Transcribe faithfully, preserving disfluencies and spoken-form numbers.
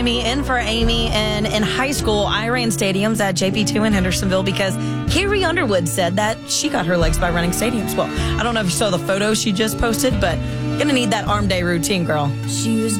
Me in for Amy, and in high school, I ran stadiums at J P two in Hendersonville because Carrie Underwood said that she got her legs by running stadiums. Well, I don't know if you saw the photo she just posted, but gonna need that arm day routine, girl. She was